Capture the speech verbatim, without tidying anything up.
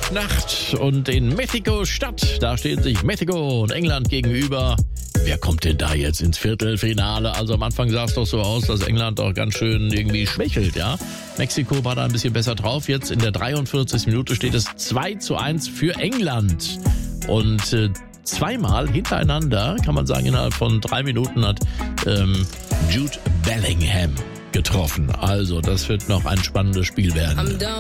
Nacht und in Mexiko-Stadt, da stehen sich Mexiko und England gegenüber. Wer kommt denn da jetzt ins Viertelfinale? Also am Anfang sah es doch so aus, dass England doch ganz schön irgendwie schwächelt, ja. Mexiko war da ein bisschen besser drauf. Jetzt in der dreiundvierzigsten Minute steht es zwei zu eins für England. Und äh, zweimal hintereinander, kann man sagen, innerhalb von drei Minuten hat ähm, Jude Bellingham getroffen. Also das wird noch ein spannendes Spiel werden.